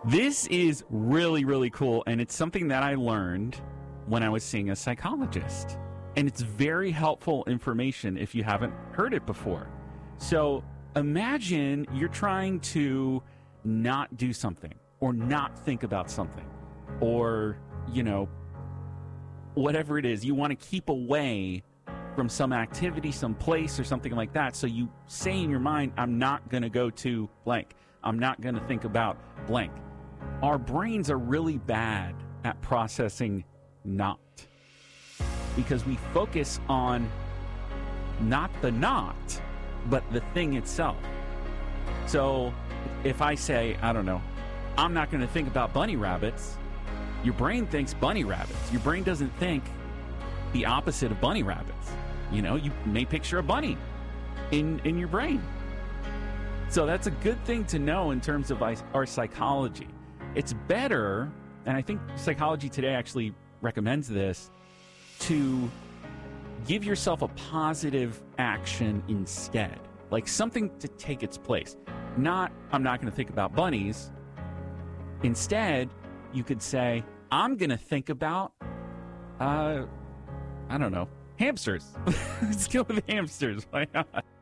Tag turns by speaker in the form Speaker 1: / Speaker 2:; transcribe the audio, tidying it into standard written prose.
Speaker 1: This is really, really cool, and it's something that I learned when I was seeing a psychologist. And it's very helpful information if you haven't heard it before. So imagine you're trying to not do something or not think about something or, whatever it is. You want to keep away from some activity, some place or something like that. So you say in your mind, I'm not going to go to blank. I'm not going to think about blank. Our brains are really bad at processing not, because we focus on not the not, but the thing itself. So if I say, I don't know, I'm not going to think about bunny rabbits, your brain thinks bunny rabbits. Your brain doesn't think the opposite of bunny rabbits. You may picture a bunny in your brain. So that's a good thing to know in terms of our psychology. It's better, and I think Psychology Today actually recommends this, to give yourself a positive action instead, like something to take its place. Not, I'm not going to think about bunnies. Instead, you could say, I'm going to think about, I don't know, hamsters. Let's go with hamsters. Why not?